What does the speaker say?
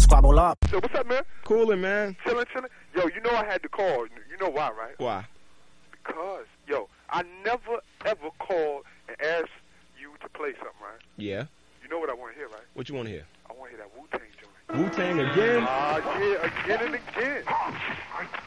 squabble up. So what's up, man? Coolin', man. Chillin'. Yo, you know I had to call. You know why, right? Why? Because, yo, I never, ever called and asked you to play something, right? Yeah. You know what I want to hear, right? What you want to hear? I want to hear that Wu-Tang joint. Wu-Tang again? Yeah, again and again.